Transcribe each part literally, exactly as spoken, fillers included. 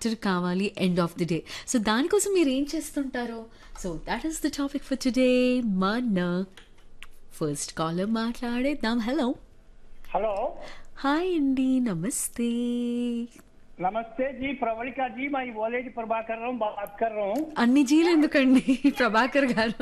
Factor కావాలి end of the day. So దానికోసం మీరు ఏం చేస్తుంటారో, so that is the topic for today. మన ఫస్ట్ కాలర్ మాట్లాడేద్దాం. హలో हेलो హాయ్ అండి, నమస్తే. नमस्ते जी प्रवलिका जी मैं वॉलेज प्रभाकर रहा हूँ बात कर रहा हूँ అన్ని జీలు ఎందుకండి ప్రభాకర్ గారు?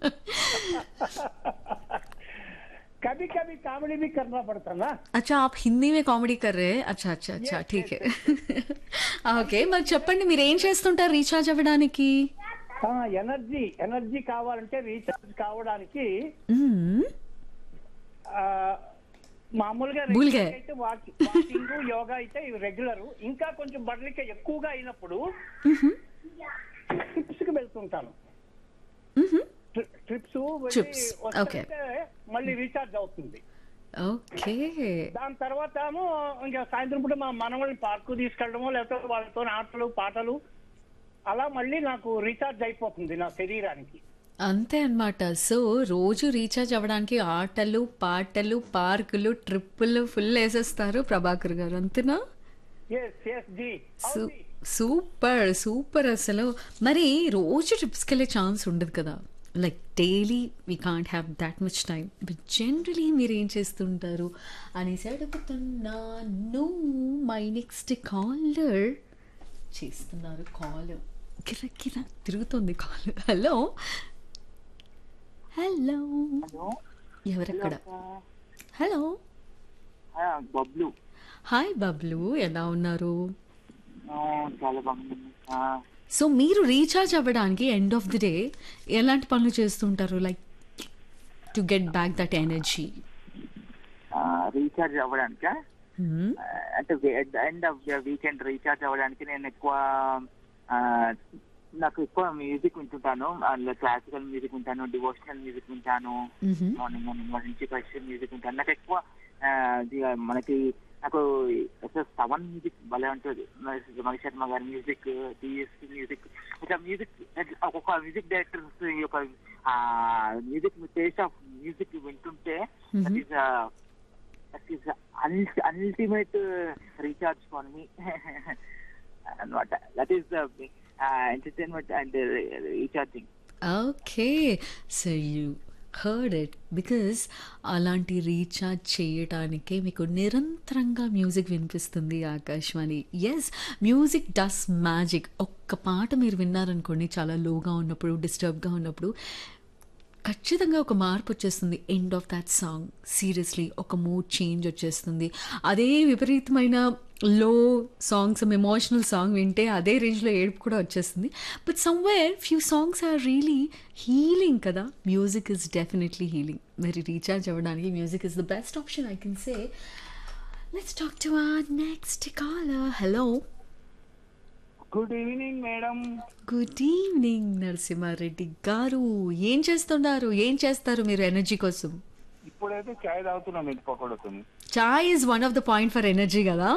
कभी कभी कॉमेडी भी करना पड़ता ना. अच्छा, आप हिंदी में కామెడీ कर रहे हैं. अच्छा अच्छा अच्छा Yes, ठीक yes, है. ఓకే, మరి చెప్పండి, మీరు ఏం చేస్తుంటారు రీఛార్జ్ అవ్వడానికి? ఆ, ఎనర్జీ ఎనర్జీ కావాలంటే రీఛార్జ్ కావడానికి మ్మ్. ఆ, మామూలుగా భూల్ regular గయే. అయితే వాకి- వాకింగ్ యోగా అయితే రెగ్యులర్. ఇంకా కొంచెం బడలిక ఎక్కువగా అయినప్పుడు ట్రిప్స్ కి వెళ్తుంటాను. మ్మ్. ట్రి- ట్రిప్స్ వెళ్ళి Trips, okay. వస్తుంటే మళ్ళీ రీఛార్జ్ అవుతుంది. ఓకే. దాని తర్వాత ఏమో ఇంకా సాయంత్రం పూట మా మనవల్ని పార్కు తీసుకెళ్ళడమో లేకపోతే వాళ్ళతో ఆటలు పాటలు అలా మళ్ళీ నాకు రీఛార్జ్ అయిపోతుంది నా శరీరానికి. అంతే అన్నమాట. సో రోజు రీఛార్జ్ అవ్వడానికి ఆటలు పాటలు పార్కులు ట్రిప్పులు ఫుల్ వేసేస్తారు ప్రభాకర్ గారు, అంతేనా? ఎస్ ఎస్ జీ సూ- సూపర్ సూపర్. అసలు మరి రోజు ట్రిప్స్కి వెళ్ళే ఛాన్స్ ఉండదు కదా, like daily we can't have that much time, but generally మీరు ఏం చేస్తుంటారు అనేసి అడుగుతున్నాను. మై నెక్స్ట్ కాలర్ చేస్తున్నారు. కాల్ కిర కిర తిరుగుతుంది కాల్. హలో హలో హలో ఎవరక్కడ? హలో ఆ, బబ్లు హాయ్ బబ్లు, ఎలా ఉన్నారు? ఆ, చాలా బాగుంది. ఆ, సో మీరు రీఛార్జ్ అవ్వడానికి ఎండ్ ఆఫ్ ది డే ఎలాంటి పనులు చేస్తుంటారు, like to get back that energy? ఆ, రీఛార్జ్ అవ్వడానికా? ఆ, అంటే ఎండ్ ఆఫ్ వీకెండ్ రీఛార్జ్ అవ్వడానికి నేను ఎక్కువ ఆ, నాకు ఎక్కువ మ్యూజిక్ వింటుంటాను. అందులో క్లాసికల్ మ్యూజిక్ వింటాను, డివోషనల్ మ్యూజిక్ వింటాను, మార్నింగ్ మార్నింగ్ నుంచి క్వశ్చన్ మ్యూజిక్ వింటాను. నాకు ఎక్కువ ఆ, ఇది మనకి నాకు సెవెన్ మ్యూజిక్ భలే ఉంటుంది. మణి శర్మ గారి మ్యూజిక్, డిఎస్పి మ్యూజిక్, ఇట్లా మ్యూజిక్ ఒక్కొక్క మ్యూజిక్ డైరెక్టర్స్ యొక్క మ్యూజిక్ టేస్ట్ ఆఫ్ మ్యూజిక్ వింటుంటే that is that is ultimate recharge for me అనమాట. That is the entertainment and recharging. Okay, so you heard it, because అలాంటి recharge చేయటానికే మీకు నిరంతరంగా music వినిపిస్తుంది Akashvani. Yes, music does magic. ఒక్క పాట మీరు విన్నారనుకోండి, చాలా లోగా ఉన్నప్పుడు, డిస్టర్బ్గా ఉన్నప్పుడు ఖచ్చితంగా ఒక మార్పు వచ్చేస్తుంది end of that song. Seriously ఒక మూడ్ చేంజ్ వచ్చేస్తుంది. అదే విపరీతమైన లో సాంగ్స్, ఎమోషనల్ సాంగ్ వింటే అదే రేంజ్లో ఏడుపు కూడా వచ్చేస్తుంది. But somewhere few songs are really healing కదా. Music is definitely healing. మరి రీఛార్జ్ అవ్వడానికి music is the best option, I can say. Let's talk to our next caller. Hello good evening madam. Good evening Narasimha Reddy గారు. ఏం చేస్తున్నారు, ఏం చేస్తారు మీరు energy కోసం? ఇప్పుడైతే చాయ్ తాగుతున్నాం ఇంటి పక్కడుతుంది. చాయ్ is one of the point for energy కదా.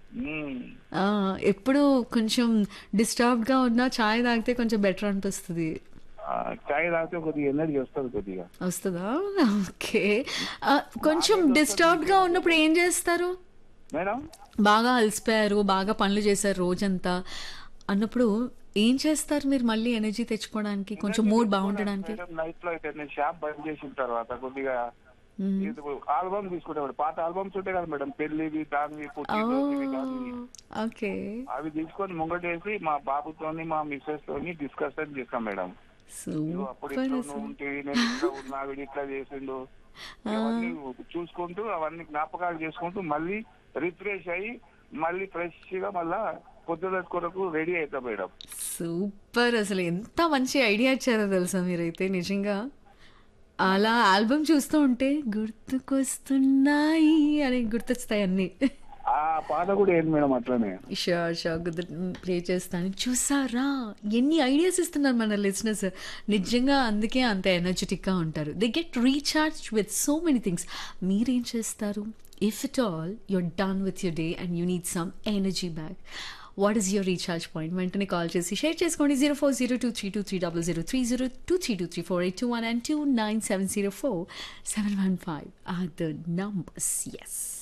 ఆ, ఎప్పుడు కొంచెం డిస్టర్బ్డ్గా ఉన్నా చాయ్ తాగితే కొంచెం బెటర్ అనిపిస్తుంది. చాయ్ తాగితే కొద్దిగా ఎనర్జీ వస్తుంది. కొద్దిగా వస్తుందా? ఓకే. ఆ, కొంచెం డిస్టర్బ్డ్గా ఉన్నప్పుడు ఏం చేస్తారు? మేడం బాగా అలసిపోయారు, బాగా పనులు చేశారు రోజంతా అన్నప్పుడు ఏం చేస్తారు మీరు మళ్ళీ ఎనర్జీ తెచ్చుకోవడానికి, కొంచెం మూడ్ బాగుండడానికి? నైట్ లో అయితే నేను షాప్ బంద్ చేసిన తర్వాత కొద్దిగా ఆల్బమ్ తీసుకుంటాడు. పాత ఆల్బమ్స్ ఉంటాయి కదా మేడం, పెళ్లివి దానివి పుట్టినరోజువి దానివి. ఓకే. అవి తీసుకొని ముంగటేసి మా బాబుతోని మా మిస్సెస్ తోని డిస్కషన్ చేస్తాం మేడం. ఇదిగో అప్పుడు ఇట్లా నువ్వు ఉంటేవి, నేను ఇట్లా ఉన్నా, వీడు ఇట్లా చేసిండు, అవన్నీ చూసుకుంటూ అవన్నీ జ్ఞాపకాలు చేసుకుంటూ మళ్ళీ రిఫ్రెష్ అయ్యి మళ్ళీ ఫ్రెష్ గా మళ్ళా పొద్దున కొరకు రెడీ అవుతాం మేడం. సూపర్. అసలు ఎంత మంచి ఐడియా ఇచ్చారో తెలుసా మీరైతే నిజంగా. అలా ఆల్బమ్ చూస్తూ ఉంటే గుర్తుకొస్తున్నాయి అని గుర్తొస్తాయి అన్ని. ఆ పాట కూడా ఏంటి మేడం అట్లనే. షూర్ షూర్ ప్లే చేస్తాను. చూసారా ఎన్ని ఐడియాస్ ఇస్తున్నారు మన లిసనర్స్. నిజంగా అందుకే అంత ఎనర్జెటిక్గా ఉంటారు. They get recharge with so many things. మీరేం చేస్తారు? If at all you're done with your day and you need some energy back, what is your recharge point? వెంటనే కాల్ చేసి షేర్ చేసుకోండి. Zero four zero two three two three double zero three zero two three two three four eight two one and two nine seven zero four seven one five are the numbers. Yes.